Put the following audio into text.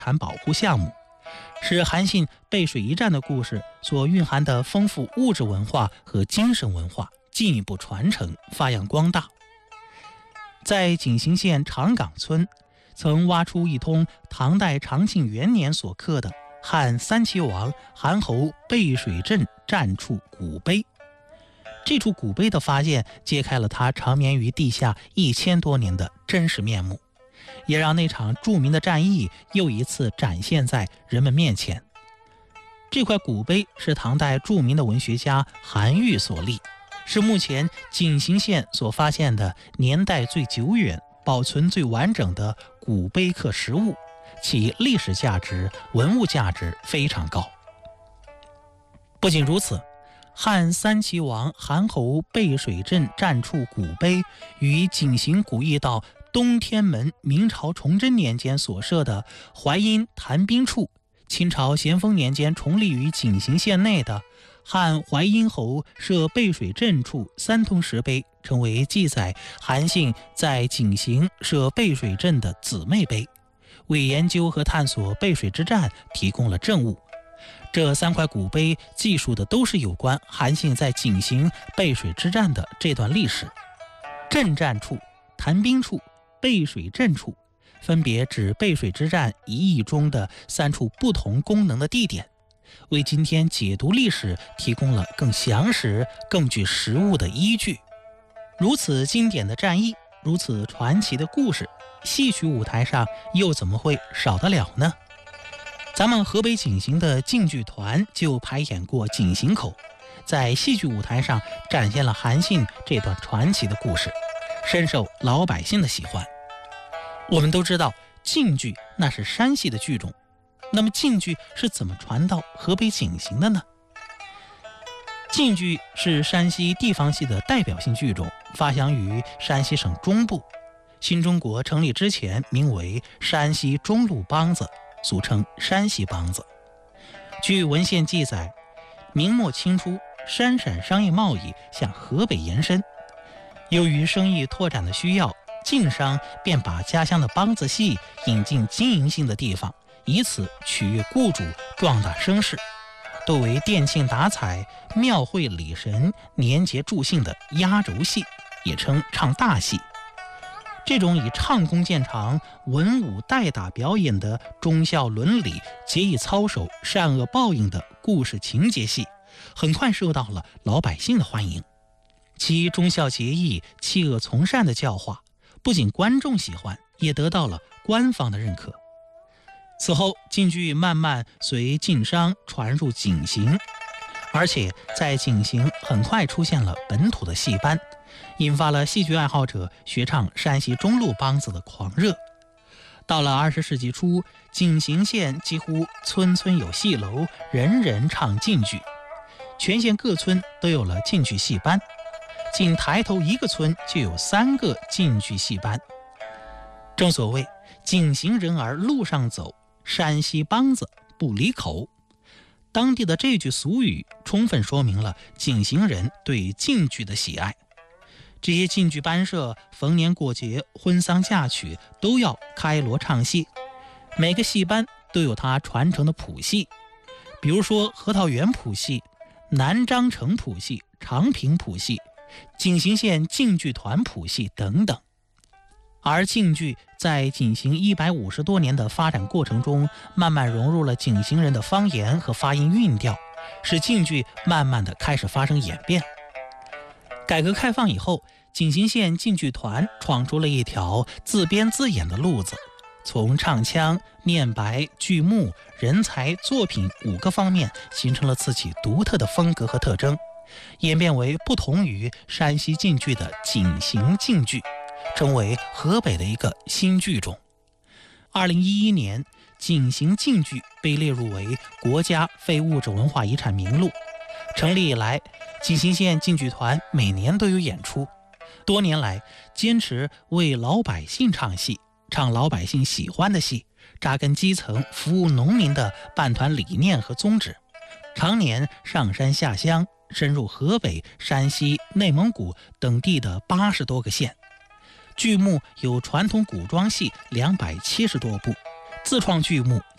产保护项目，使韩信背水一战的故事所蕴含的丰富物质文化和精神文化进一步传承发扬光大。在井陉县长岗村，曾挖出一通唐代长庆元年所刻的汉三齐王韩侯背水阵战处古碑。这处古碑的发现，揭开了他长眠于地下1000多年的真实面目，也让那场著名的战役又一次展现在人们面前。这块古碑是唐代著名的文学家韩愈所立，是目前井陉县所发现的年代最久远、保存最完整的古碑刻实物，其历史价值、文物价值非常高。不仅如此，汉三齐王韩侯背水阵战处古碑与井陉古驿道东天门明朝崇祯年间所设的淮阴谈兵处，清朝咸丰年间重立于井陉县内的汉淮阴侯设背水阵处3通石碑，成为记载韩信在井陉设背水阵的姊妹碑，为研究和探索背水之战提供了证物。这3块古碑记述的都是有关韩信在井陉背水之战的这段历史。阵战处、谈兵处、背水阵处分别指背水之战一役中的3处不同功能的地点，为今天解读历史提供了更详实、更具实物的依据。如此经典的战役，如此传奇的故事，戏曲舞台上又怎么会少得了呢？咱们河北井陉的京剧团就排演过井陉口，在戏剧舞台上展现了韩信这段传奇的故事，深受老百姓的喜欢。我们都知道京剧那是山西的剧种，那么京剧是怎么传到河北井陉的呢？京剧是山西地方戏的代表性剧种，发祥于山西省中部。新中国成立之前名为山西中路梆子，俗称山西梆子。据文献记载，明末清初，山陕商业贸易向河北延伸，由于生意拓展的需要，晋商便把家乡的梆子戏引进经营性的地方，以此取悦雇主，壮大声势，多为店庆打彩、庙会礼神、年节助兴的压轴戏，也称唱大戏。这种以唱功见长、文武代打表演的忠孝伦理、节义操守、善恶报应的故事情节戏，很快受到了老百姓的欢迎。其忠孝节义、弃恶从善的教化，不仅观众喜欢，也得到了官方的认可。此后，京剧慢慢随晋商传入井陉，而且在井陉很快出现了本土的戏班，引发了戏剧爱好者学唱山西中路梆子的狂热。到了20世纪初，井陉县几乎村村有戏楼，人人唱京剧，全县各村都有了京剧戏班，仅抬头一个村就有3个京剧戏班。正所谓井陉人儿路上走，山西梆子不离口。当地的这句俗语充分说明了井陉人对京剧的喜爱。这些京剧班社逢年过节、婚丧嫁娶都要开锣唱戏，每个戏班都有它传承的谱系，比如说核桃园谱系、南章城谱系、长平谱系、井陉县京剧团谱系等等。而京剧在井陉150多年的发展过程中，慢慢融入了井陉人的方言和发音韵调，使京剧慢慢的开始发生演变。改革开放以后，井陉县京剧团闯出了一条自编自演的路子，从唱腔、念白、剧目、人才、作品5个方面形成了自己独特的风格和特征，演变为不同于山西京剧的井陉京剧，成为河北的一个新剧种。2011年，井陉京剧被列入为国家非物质文化遗产名录。成立以来，井陉县京剧团每年都有演出，多年来坚持为老百姓唱戏，唱老百姓喜欢的戏，扎根基层，服务农民的办团理念和宗旨，常年上山下乡，深入河北、山西、内蒙古等地的80多个县。剧目有传统古装戏270多部，自创剧目